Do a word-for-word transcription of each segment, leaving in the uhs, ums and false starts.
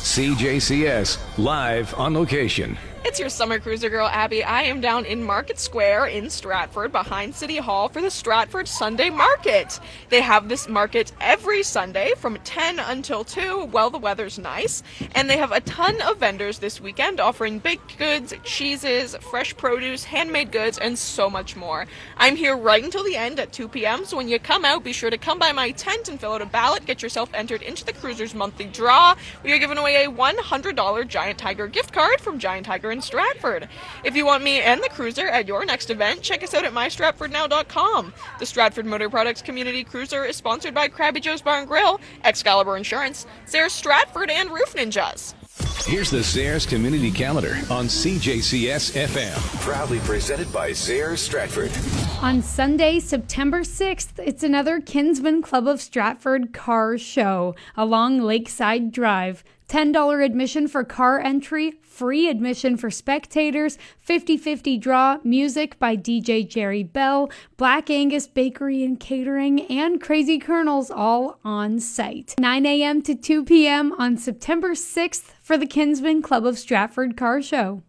C J C S, live on location. It's your summer cruiser girl, Abby. I am down in Market Square in Stratford behind City Hall for the Stratford Sunday Market. They have this market every Sunday from ten until two while the weather's nice. And they have a ton of vendors this weekend offering baked goods, cheeses, fresh produce, handmade goods, and so much more. I'm here right until the end at two p.m. So when you come out, be sure to come by my tent and fill out a ballot. Get yourself entered into the Cruisers monthly draw. We are giving away a one hundred dollars Giant Tiger gift card from Giant Tiger in Stratford. If you want me and the Cruiser at your next event, check us out at my stratford now dot com. The Stratford Motor Products Community Cruiser is sponsored by Krabby Joe's Bar and Grill, Excalibur Insurance, Sayers Stratford, and Roof Ninjas. Here's the Sayers Community Calendar on C J C S F M. Proudly presented by Sayers Stratford. On Sunday, September sixth, it's another Kinsman Club of Stratford car show along Lakeside Drive. ten dollars admission for car entry, free admission for spectators, fifty-fifty draw, music by D J Jerry Bell, Black Angus Bakery and Catering, and Crazy Colonels all on site. nine a.m. to two p.m. on September sixth for the Kinsman Club of Stratford car show.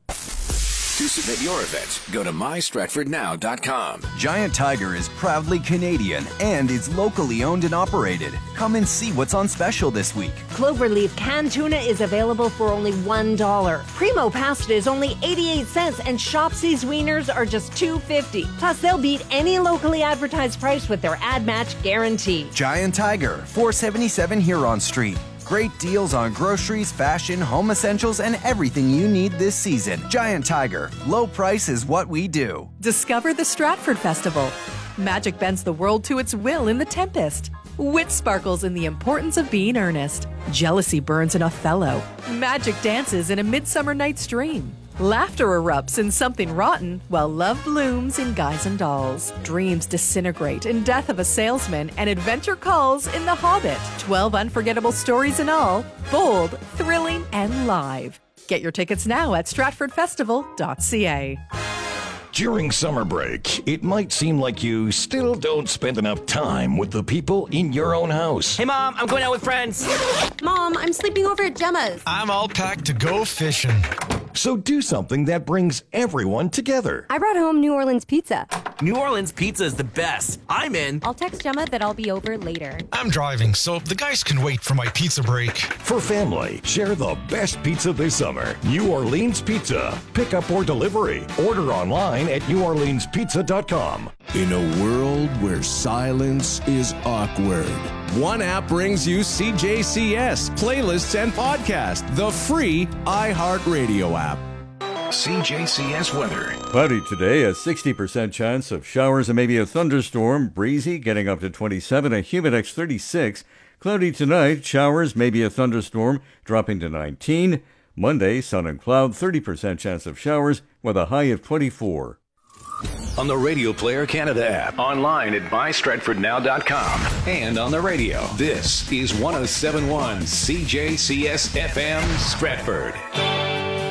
To submit your event, go to my stratford now dot com. Giant Tiger is proudly Canadian and is locally owned and operated. Come and see what's on special this week. Cloverleaf canned tuna is available for only one dollar. Primo pasta is only eighty-eight cents, and Shopsy's wieners are just two fifty. Plus, they'll beat any locally advertised price with their ad match guarantee. Giant Tiger, four seventy-seven Huron Street. Great deals on groceries, fashion, home essentials, and everything you need this season. Giant Tiger. Low price is what we do. Discover the Stratford Festival. Magic bends the world to its will in The Tempest. Wit sparkles in the importance of being earnest. Jealousy burns in Othello. Magic dances in A Midsummer Night's Dream. Laughter erupts in Something Rotten, while love blooms in Guys and Dolls. Dreams disintegrate in Death of a Salesman, and adventure calls in The Hobbit. twelve unforgettable stories in all, bold, thrilling, and live. Get your tickets now at stratford festival dot c a. During summer break, it might seem like you still don't spend enough time with the people in your own house. Hey, Mom, I'm going out with friends. Mom, I'm sleeping over at Gemma's. I'm all packed to go fishing. So do something that brings everyone together. I brought home New Orleans pizza. New Orleans pizza is the best. I'm in. I'll text Gemma that I'll be over later. I'm driving, so the guys can wait for my pizza break. For family, share the best pizza this summer. New Orleans Pizza. Pick up or delivery. Order online at new orleans pizza dot com. In a world where silence is awkward, one app brings you C J C S, playlists, and podcasts. The free iHeartRadio app. C J C S weather. Cloudy today, a sixty percent chance of showers and maybe a thunderstorm. Breezy, getting up to twenty-seven, a humid X thirty-six. Cloudy tonight, showers, maybe a thunderstorm, dropping to nineteen. Monday, sun and cloud, thirty percent chance of showers with a high of twenty-four. On the Radio Player Canada app, online at my stratford now dot com, and on the radio. This is one oh seven point one C J C S F M Stratford.